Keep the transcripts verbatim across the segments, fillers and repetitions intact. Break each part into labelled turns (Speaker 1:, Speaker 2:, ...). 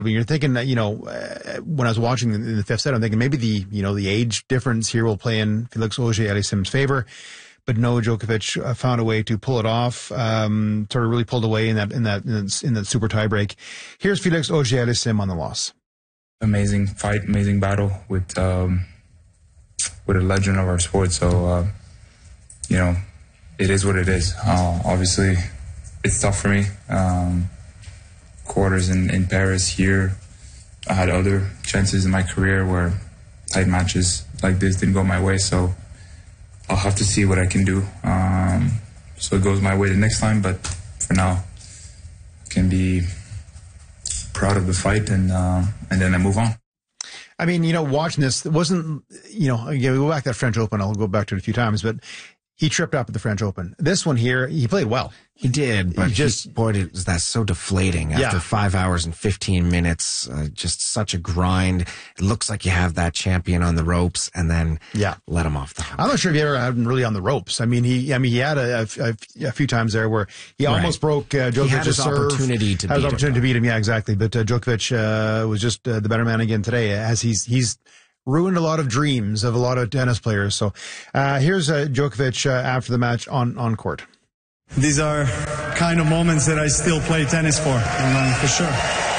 Speaker 1: When you're thinking that, you know, uh, when I was watching in the fifth set, I'm thinking maybe the, you know, the age difference here will play in Felix Auger-Aliassime's favor. But no, Djokovic uh, found a way to pull it off. Um, sort of really pulled away in that, in that, in that, in that super tiebreak. Here's Felix Auger-Aliassime on the loss.
Speaker 2: Amazing fight, amazing battle with, um, with a legend of our sport. So, uh, you know, it is what it is. Uh, obviously, it's tough for me. Um, quarters in, in Paris here. I had other chances in my career where tight matches like this didn't go my way, so I'll have to see what I can do. Um, so it goes my way the next time, but for now, I can be proud of the fight, and uh, and then I move on.
Speaker 1: I mean, you know, watching this, it wasn't, you know, again, we go back to that French Open. I'll go back to it a few times, but he tripped up at the French Open. This one here, he played well.
Speaker 3: He did, but he just, he, boy, it was that's so deflating after yeah. five hours and fifteen minutes. Uh, just such a grind. It looks like you have that champion on the ropes, and then
Speaker 1: yeah.
Speaker 3: let him off the hook.
Speaker 1: I'm not sure if you ever had him really on the ropes. I mean, he, I mean, he had a, a, a few times there where he right. almost broke uh, Djokovic's
Speaker 3: he had his
Speaker 1: serve.
Speaker 3: opportunity to
Speaker 1: had
Speaker 3: beat
Speaker 1: his opportunity
Speaker 3: him.
Speaker 1: to beat him. Yeah, exactly. But uh, Djokovic uh, was just uh, the better man again today, as he's he's. ruined a lot of dreams of a lot of tennis players. So uh, here's uh, Djokovic uh, after the match on, on court.
Speaker 4: These are kind of moments that I still play tennis for, uh, for sure.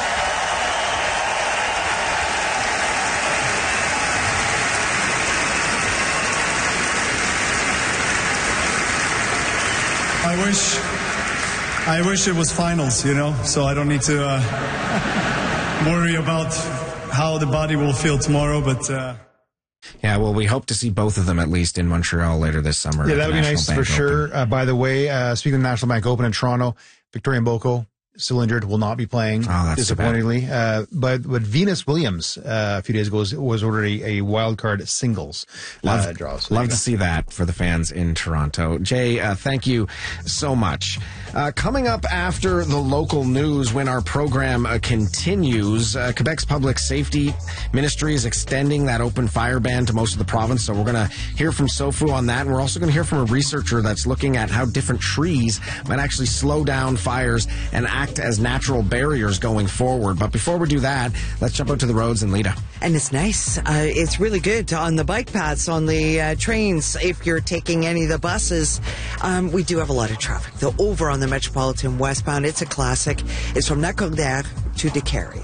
Speaker 4: I wish, I wish it was finals, you know, so I don't need to uh, worry about how the body will feel tomorrow, but uh
Speaker 3: yeah, well, we hope to see both of them at least in Montreal later this summer.
Speaker 1: Yeah, that would be nice
Speaker 3: Bank
Speaker 1: for sure.
Speaker 3: Open.
Speaker 1: Uh, by the way, uh, speaking of the National Bank Open in Toronto, Victoria Mboko, still injured, will not be playing,
Speaker 3: oh, that's
Speaker 1: disappointingly. Uh, but, but Venus Williams, uh, a few days ago, was, was ordered a, a wild card singles
Speaker 3: love,
Speaker 1: uh, draw. So
Speaker 3: love to see that for the fans in Toronto. Jay, uh, thank you so much. Uh, coming up after the local news, when our program uh, continues, uh, Quebec's Public Safety Ministry is extending that open fire ban to most of the province. So we're going to hear from SOFU on that. And we're also going to hear from a researcher that's looking at how different trees might actually slow down fires and act as natural barriers going forward. But before we do that, let's jump out to the roads and Lita.
Speaker 5: And it's nice. Uh, it's really good on the bike paths, on the uh, trains. If you're taking any of the buses, um, we do have a lot of traffic. Though over on the Metropolitan westbound, it's a classic. It's from Lac-Cordaire to Décarie.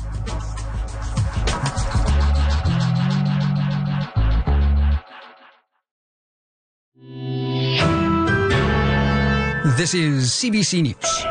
Speaker 6: This is C B C News.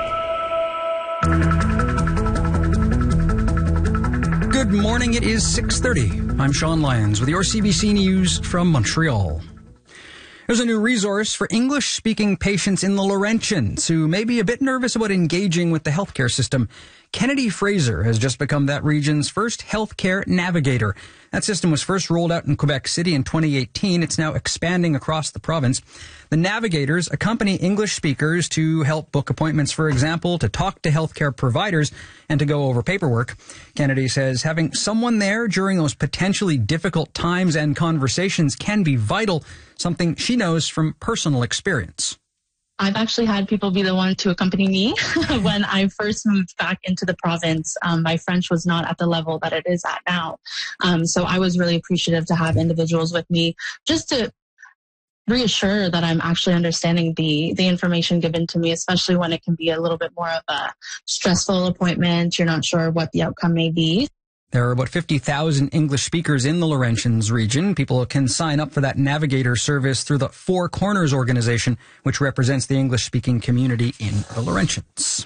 Speaker 6: Good morning. It is six thirty. I'm Sean Lyons with your C B C News from Montreal. There's a new resource for English-speaking patients in the Laurentians who may be a bit nervous about engaging with the healthcare system. Kennedy Fraser has just become that region's first healthcare navigator. That system was first rolled out in Quebec City in twenty eighteen. It's now expanding across the province. The navigators accompany English speakers to help book appointments, for example, to talk to healthcare providers, and to go over paperwork. Kennedy says having someone there during those potentially difficult times and conversations can be vital, something she knows from personal experience.
Speaker 7: I've actually had people be the one to accompany me. When I first moved back into the province, um, my French was not at the level that it is at now. Um, so I was really appreciative to have individuals with me just to reassure that I'm actually understanding the, the information given to me, especially when it can be a little bit more of a stressful appointment. You're not sure what the outcome may be.
Speaker 6: There are about fifty thousand English speakers in the Laurentians region. People can sign up for that navigator service through the Four Corners organization, which represents the English-speaking community in the Laurentians.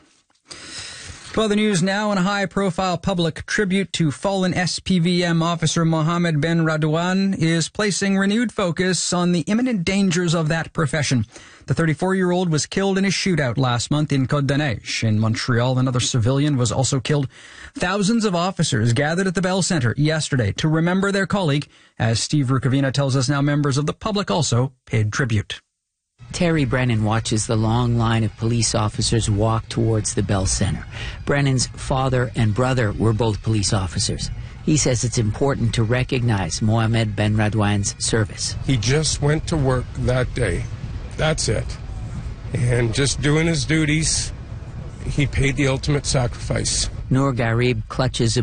Speaker 6: To other news now, in a high-profile public tribute to fallen S P V M officer Mohamed Ben Radouane is placing renewed focus on the imminent dangers of that profession. The thirty-four-year-old was killed in a shootout last month in Côte-des-Neiges. In Montreal, another civilian was also killed. Thousands of officers gathered at the Bell Centre yesterday to remember their colleague. As Steve Rukavina tells us now, members of the public also paid tribute.
Speaker 8: Terry Brennan watches the long line of police officers walk towards the Bell Centre. Brennan's father and brother were both police officers. He says it's important to recognize Mohamed Ben Radouane's service.
Speaker 9: He just went to work that day. That's it. And just doing his duties, he paid the ultimate sacrifice.
Speaker 8: Noor Garib clutches a